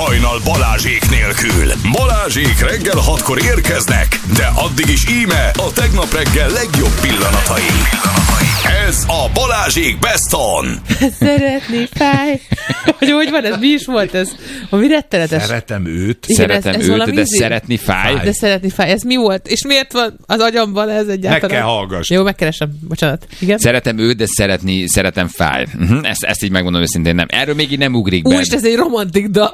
hajnal Balázsék nélkül. Balázsék reggel 6-kor érkeznek, de addig is íme a tegnap reggel legjobb pillanatai. Ez a Balázsék Best On. Szeretni fáj. Hogy van ez? Mi is volt ez? Ami rettenetes. Szeretem őt. Igen, Szeretem őt, de szeretni fáj. De szeretni fáj. Ez mi volt? És miért van az agyamban ez egyáltalán? Meg kell hallgass. Jó, megkeresem. Bocsánat. Igen? Szeretem őt, de szeretem fáj. Ezt így megmondom őszintén, nem. Erről még így nem ugrik be. Úristen, ez egy romantik dal.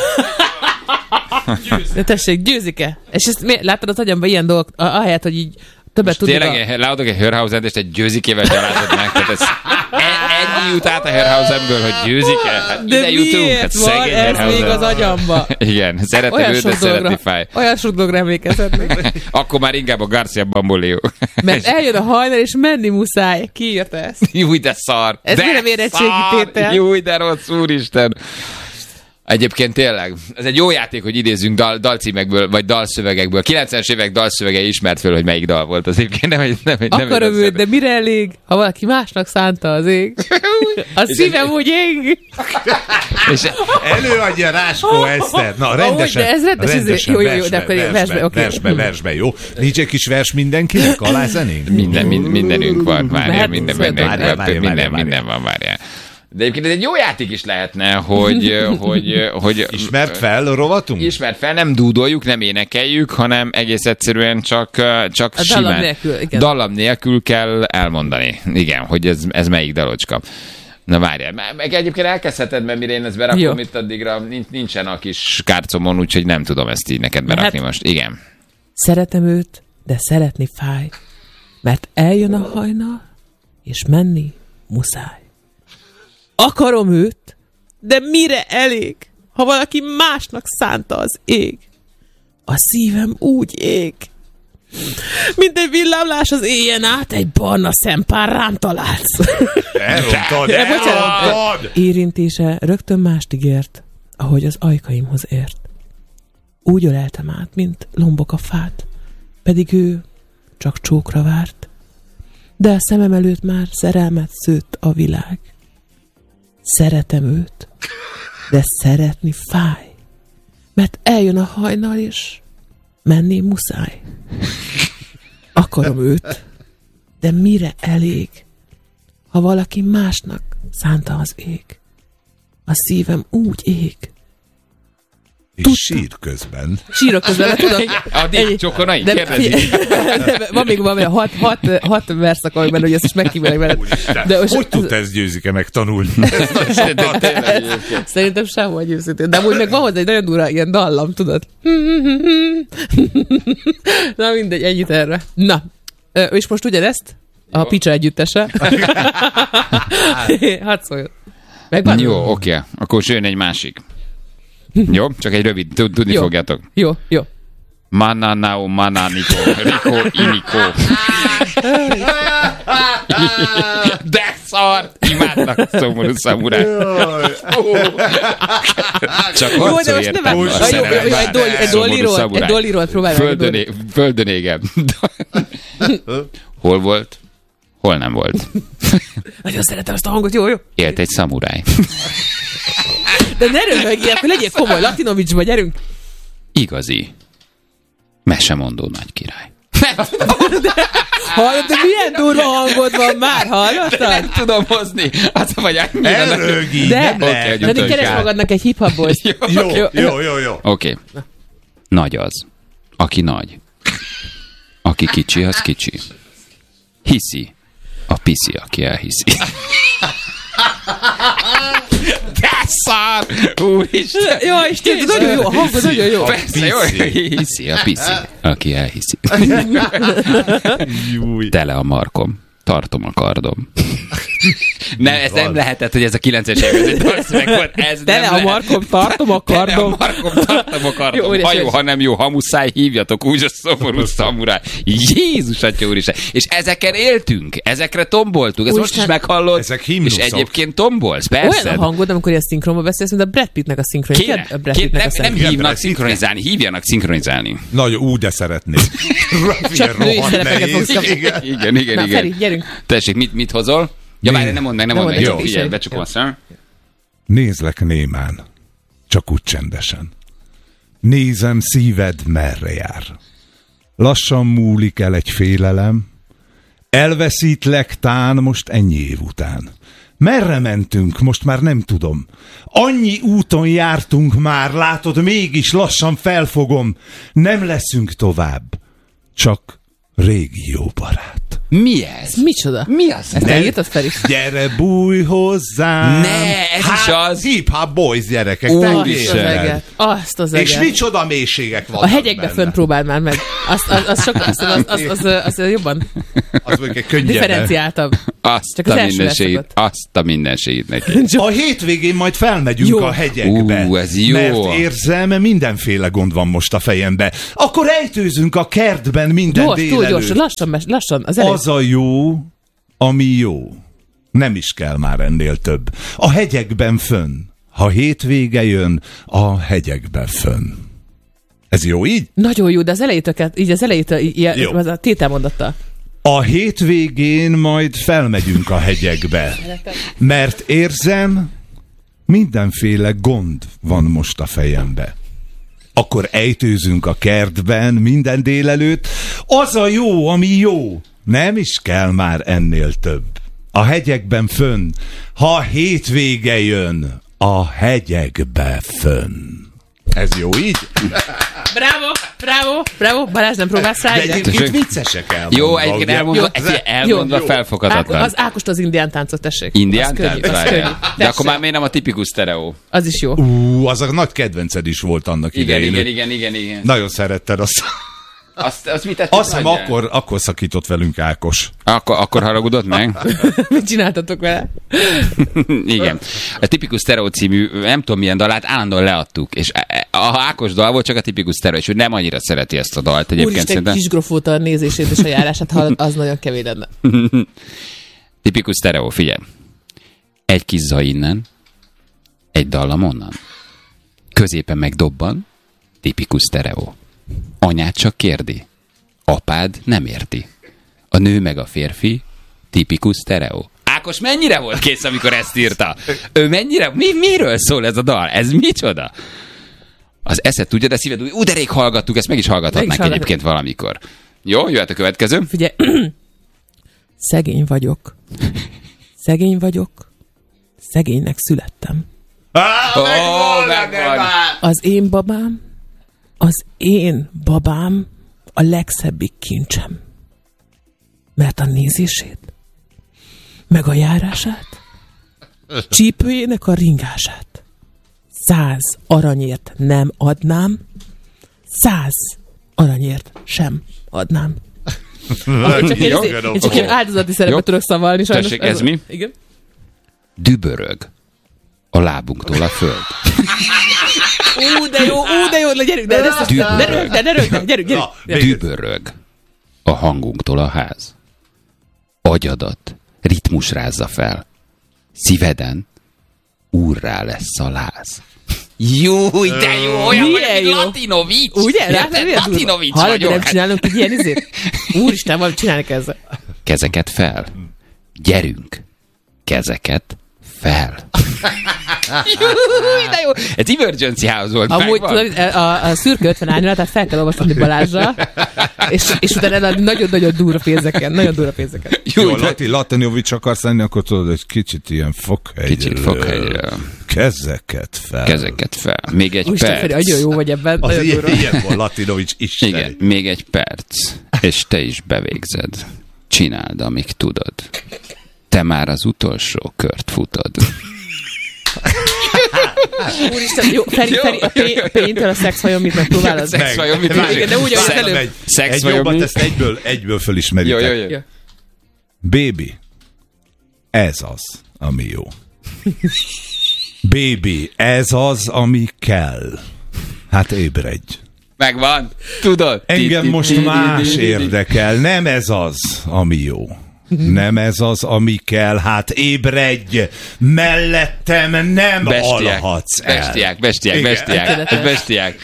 De tessék, Győzike. És ezt látod az agyamban ilyen dolgok, ahelyett, hogy így többet tudod. Tényleg látok egy Hörhausent, és egy Győzikével gyalázod meg. Tehát ez ennyi jut át a Hörhausenből, hogy Győzike. Hát de miért van ez még az agyamba? Igen, szeretem őt, de szeretni fáj. Olyan sok dologra emlékezhetnék. Akkor már inkább a Garcia Bamboleo. Mert eljön a hajnal, és menni muszáj. Ki írta ezt? Júj, de szar. Ez nem érettségi tétel. Júj, de rossz, úristen. Egyébként tényleg, ez egy jó játék, hogy idézzünk dalcímekből, vagy dalszövegekből. 90-es évek dalszövegei ismert föl, hogy melyik dal volt az egyébként. Akarom őt, de mire elég, ha valaki másnak szánta az ég? A szívem úgy ég. És előadja Ráskó Eszter. Na, rendesen. De ez rendes. Jó, de akkor versbe, jó. Nincs egy kis vers mindenkinek, alázenénk? Mindenünk van, várjál, minden van, várjál. De egyébként ez egy jó játék is lehetne, hogy ismert fel a rovatunk? Ismert fel, nem dúdoljuk, nem énekeljük, hanem egész egyszerűen csak simán. Dallam nélkül kell elmondani. Igen, hogy ez melyik dalocska. Na várjál, meg egyébként elkezdheted, mert mire én ezt berakom, jó. Itt addigra nincsen a kis kárcomon, úgyhogy nem tudom ezt így neked berakni most. Igen. Szeretem őt, de szeretni fáj, mert eljön a hajnal, és menni muszáj. Akarom őt, de mire elég, ha valaki másnak szánta az ég? A szívem úgy ég, mint egy villámlás az éjjel át, egy barna szempár rám találsz. Elrontad! Érintése rögtön mást ígért, ahogy az ajkaimhoz ért. Úgy öleltem át, mint lombok a fát, pedig ő csak csókra várt. De a szemem előtt már szerelmet szőtt a világ. Szeretem őt, de szeretni fáj, mert eljön a hajnal, és menni muszáj. Akarom őt, de mire elég, ha valaki másnak szánta az ég? A szívem úgy ég. És sír közben. Sírok közben, mert tudom. Addig csokonai, kérdezik. Van még valami 6 verszak, amiben, hogy ezt is megkímélek veled. Hogy tud ez Győzike megtanulni? Szerintem sehol győzítő. De amúgy meg van hozzá egy nagyon durva ilyen dallam, tudod? Na mindegy, ennyit erre. Na, és most ugyanezt? A Picsa együttese. Hadd szóljon. Megvan? Jó, oké. Akkor jön egy másik. Jó? Csak egy rövid, tudni jó. Fogjátok. Jó. Mananao, mananiko, riko, iniko. De szar! Imádnak szomorú szamuráj. Csak harcol értem. Egy dolliról próbálj. Földön égem. Hol volt? Hol nem volt? Nagyon szeretem azt a hangot, jó? Élt egy szamuráj. De ne röhögj, akkor legyél komoly, Latinovicsba, gyerünk. Igazi. Mesemondó nagy király. Hallod, de milyen durva hangod van már, hallottad? Nem tudom hozni. Az vagy annyira. Elrögi. De keresd magadnak egy hip-hop boys. Jó. Oké. Nagy az, aki nagy. Aki kicsi, az kicsi. Hiszi. A piszi, aki elhiszi. De szar! Úristen! Jó, Isten, nagyon jó, a hangod nagyon jó. Persze, jó. Hiszi, a piszi, aki elhiszi. Tele a markom. Tartom a kardom. Ez nem lehetett, hogy ez a 9-es évek volt. Tele a markom, tartom a kardom. Tartom a kardom. Ha jó, ha nem jó, ha muszáj, hívjatok úgy a szomorú szamuráj. Jézus Atya Úristen. És ezeken éltünk, ezekre tomboltunk. Ezt most is meghallod. Ezek himnuszok. És egyébként tombolsz, persze. Olyan a hangod, amikor ilyen szinkronba beszélsz, mint a Brad Pittnek a szinkronja. Nem hívnak szinkronizálni, hívjanak szinkronizálni. Nagyon, de szeretnék. Csak női szerepeket fogsz kapni. Igen. Na, Feri, gyerünk. Tessék, mit hozol? Ja, várj, nem mondd meg. Jó, figyelj, becsukom a szem. Nézlek némán. csak úgy csendesen. Nézem, szíved merre jár. Lassan múlik el egy félelem, elveszítlek tán most ennyi év után. Merre mentünk, most már nem tudom. Annyi úton jártunk már, látod, mégis lassan felfogom. Nem leszünk tovább, csak régi jó barát. Mi ez? Micsoda? Mi az? Ezt elírtad fel is? Gyere, bújj hozzám! Ne, ez is az! Hip-hop boys, gyerekek, Azt az eget. És micsoda mélységek vannak a hegyekbe benne. fönn próbáld már meg. Az jobban Az mondjuk egy könnyebben. differenciáltabb. Csak az első leszokott. Azt a mindenségét neki. A hétvégén majd felmegyünk a hegyekbe. Ez jó. Mert érzem, mindenféle gond van most a fejembe. Akkor ejtőzünk a kertben minden délelőtt. Túl gyors, lassan. Az a jó, ami jó. Nem is kell már ennél több. A hegyekben fönn. Ha hétvége jön, a hegyekben fönn. Ez jó így? Nagyon jó, de az elejétől az a tételmondattal. A hétvégén majd felmegyünk a hegyekbe. Mert érzem, mindenféle gond van most a fejembe. Akkor ejtőzünk a kertben minden délelőtt. Az a jó, ami jó. Nem is kell már ennél több. A hegyekben fönn. Ha hétvége jön, a hegyekbe fönn. Ez jó így? Bravo. Balázs, nem próbálsz rá? De egyébként viccesek elmondva. Jó, egyébként elmondva felfoghatatlan. Az Ákost az indián táncot, tessék. Indián tánc? könnyű. De akkor már miért nem a tipikus sztereó? Az is jó. Az a nagy kedvenced is volt annak idején. Igen. Nagyon szeretted azt. Azt mit tettük? Azt hiszem, akkor szakított velünk Ákos. Akkor haragudott meg? Mit csináltatok vele? Igen. A tipikus sztereó című, nem tudom milyen dalát, állandóan leadtuk. És a Ákos dal volt, csak a tipikus sztereó, és ő nem annyira szereti ezt a dalt. Úristen, Kisgrofóta a nézését és a járását hallod, az nagyon kevés lenne. Tipikus sztereó, figyelj. Egy kis zaj innen, egy dallam onnan. Középen megdobban, tipikus sztereó. Anyád csak kérdi, apád nem érti. A nő meg a férfi, tipikus sztereó. Ákos mennyire volt kész, amikor ezt írta? Ő mennyire? Miről szól ez a dal? Ez micsoda? Az eszed tudja, de szíved úgy, de rég hallgattuk, ezt meg is hallgathatnánk egyébként valamikor. Jó, jöhet a következő. Figyelj, szegény vagyok. Szegénynek születtem. Megvan. Az én babám a legszebbik kincsem. Mert a nézését, meg a járását, csípőjének a ringását 100 aranyért nem adnám, 100 aranyért sem adnám. Én csak ilyen áldozati szerepet tudok szavalni. Tessék, ez mi? Igen. Dübörög a lábunktól a föld. De jó, gyerünk, gyerünk. Dübörög a hangunktól a ház. Agyadat ritmus rázza fel. Szíveden úrrá lesz a láz. Jó, de jó, olyan vagy, Latinovics. Ugye? Latinovics vagyok. vagyok. Nem csinálunk egy ilyen izét? Úristen, valamit csinálni ezzel. Kezeket fel. Gyerünk. Kezeket fel. De jó. Ez Emergency House volt. Amúgy tudod, a szürke 50 árnyalat, tehát fel kell olvasni Balázsra, és utána eladni nagyon-nagyon durva pénzeken. Jó, Latinovics akarsz lenni, akkor tudod, egy kicsit ilyen fokhegyről. Kezeket fel. Még egy perc. Feri, nagyon jó vagy ebben. Az ilyen volt, Latinovics Isten. Igen, még egy perc. És te is bevégzed. Csináld, amíg tudod. Te már az utolsó kört futod. Úristen, jó, Feri, a P-től a szexvajon mit megpróbálod? A szexvajon mit? Igen, de úgy, ahogy az előbb. Egy jobbat, ezt egyből fölismeritek. Jó. Baby, ez az, ami jó. Baby, ez az, ami kell. Hát ébredj. Megvan, tudod. Engem most más érdekel, nem ez az, ami jó. Nem ez az, ami kell, hát ébredj, mellettem nem alhatsz el. Bestiák.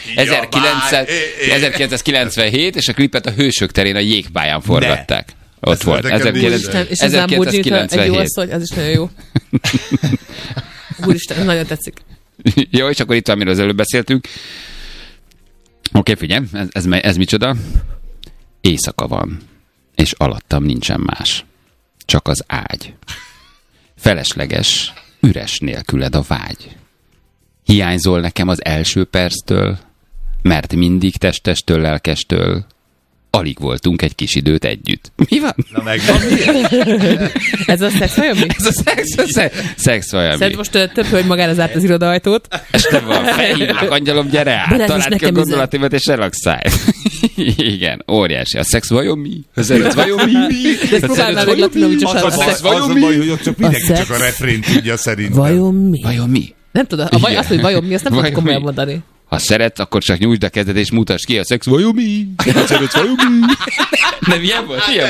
1997, és a klipet a Hősök terén a jégpályán forgatták. Ott volt. 1997. Egy jó asszony, az is nagyon jó. Úristen, nagyon tetszik. Jó, és akkor itt van, amiről az előbb beszéltünk. Oké, figyelj, ez micsoda? Éjszaka van, és alattam nincsen más. Csak az ágy. Felesleges, üres nélküled a vágy. Hiányzol nekem az első perctől, mert mindig testestől, lelkestől alig voltunk egy kis időt együtt. Mi van? Na megvan. Ez a szex vagy mi? Ez a szex vagy mi? Szerintem most több hölgy magára zárt az irodaajtót. Este van, felhívlak, angyalom, gyere át, találd ki a gondolatimat és relaxálj. Igen, óriási. A szex vajon mi? A szex vajon mi? De ezt próbálnál meg latinovicsosan. Az a baj, hogy ott csak mindenki csak a refrént tudja szerintem. Vajon mi? Vajon mi? Nem tudom, azt, hogy vajon mi, azt nem tudok komolyan mondani. Ha szeretsz, akkor csak nyújtsd a kezed és mutasd ki a szex vajon mi? Ha szeretsz vajon mi? Nem ilyen volt? Ilyen